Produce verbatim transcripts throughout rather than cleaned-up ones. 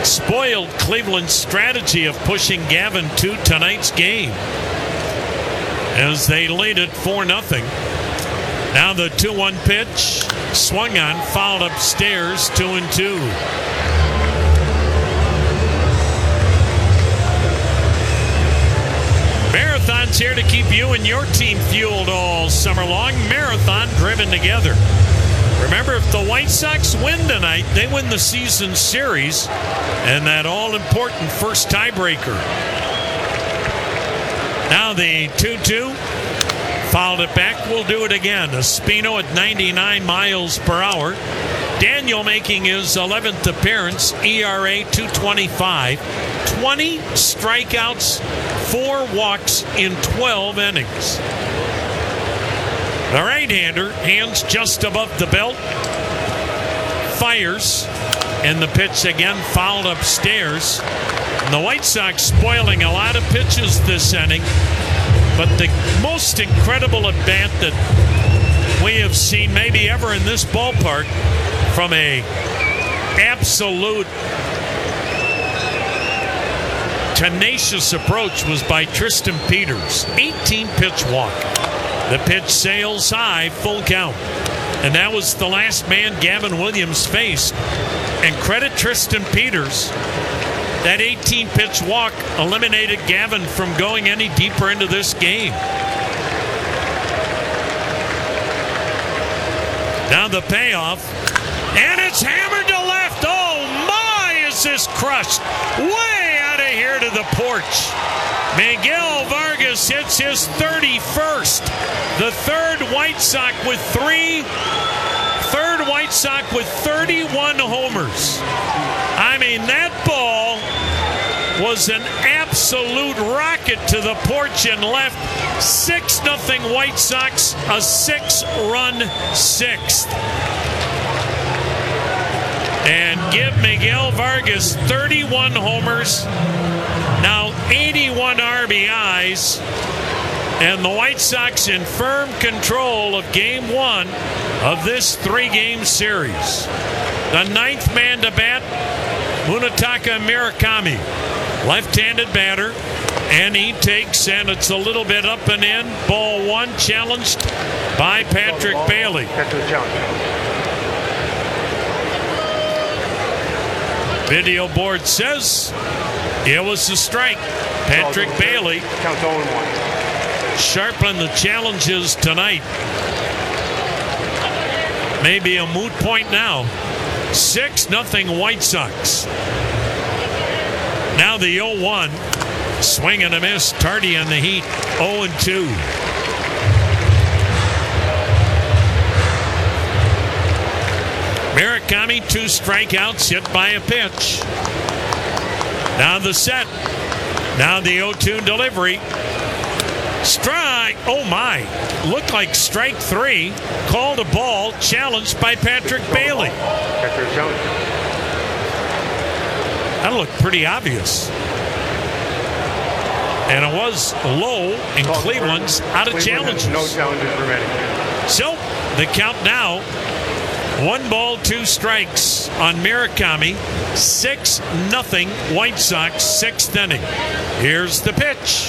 spoiled Cleveland's strategy of pushing Gavin to tonight's game as they lead it four nothing. Now the two one pitch, swung on, fouled upstairs, two and two. Marathon's here to keep you and your team fueled all summer long. Marathon driven together. Remember, if the White Sox win tonight, they win the season series and that all-important first tiebreaker. Now the two two. Fouled it back. We'll do it again. Espino at ninety-nine miles per hour. Daniel making his eleventh appearance. E R A two twenty-five. twenty strikeouts, four walks in twelve innings. The right-hander, hands just above the belt, fires, and the pitch again fouled upstairs. And the White Sox spoiling a lot of pitches this inning, but the most incredible at-bat that we have seen maybe ever in this ballpark from a absolute tenacious approach was by Tristan Peters. eighteen pitch walk. The pitch sails high, full count. And that was the last man Gavin Williams faced. And credit Tristan Peters. That eighteen pitch walk eliminated Gavin from going any deeper into this game. Now the payoff. And it's hammered to left. Oh my, is this crushed. Way out of here to the porch. Miguel Vargas hits his thirty-first. The third White Sox with three. Third White Sox with thirty-one homers. I mean, that ball was an absolute rocket to the porch and left. six nothing White Sox, a six-run sixth. And give Miguel Vargas thirty-one homers, now eighty-one R B Is, and the White Sox in firm control of game one of this three-game series. The ninth man to bat, Munetaka Murakami, left-handed batter, and he takes, and it's a little bit up and in. Ball one, challenged by Patrick Bailey. Video board says it was a strike. Patrick Bailey sharpening the challenges tonight. Maybe a moot point now. six nothing White Sox. Now the oh one. Swing and a miss. Tardy on the heat. oh and two. Murakami, two strikeouts, hit by a pitch. Now the set. Now the oh two delivery. Strike. Oh my. Looked like strike three. Called a ball. Challenged by Patrick Bailey. That looked pretty obvious. And it was low in Cleveland's out of challenges. No challenges remaining. So the count now. One ball, two strikes on Murakami. Six nothing White Sox, sixth inning. Here's the pitch.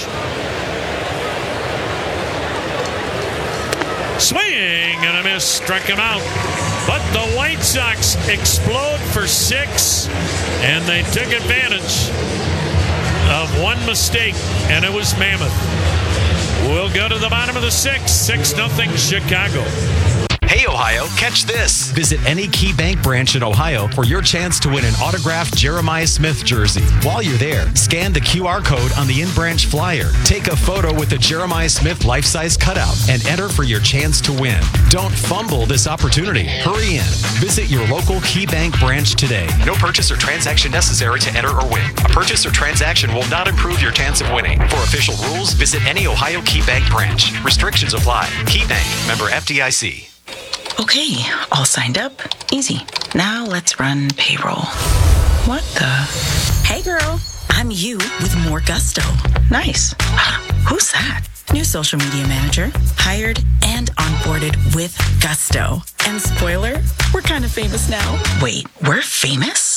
Swing and a miss, struck him out. But the White Sox explode for six, and they took advantage of one mistake, and it was Mammoth. We'll go to the bottom of the sixth, six nothing Chicago. Hey, Ohio, catch this. Visit any KeyBank branch in Ohio for your chance to win an autographed Jeremiah Smith jersey. While you're there, scan the Q R code on the in-branch flyer. Take a photo with the Jeremiah Smith life-size cutout and enter for your chance to win. Don't fumble this opportunity. Hurry in. Visit your local KeyBank branch today. No purchase or transaction necessary to enter or win. A purchase or transaction will not improve your chance of winning. For official rules, visit any Ohio KeyBank branch. Restrictions apply. KeyBank, member F D I C. Okay, all signed up. Easy. Now let's run payroll. What the? Hey girl, I'm you with more gusto. Nice. Who's that? New social media manager. Hired and onboarded with gusto. And spoiler, we're kind of famous now. Wait, we're famous?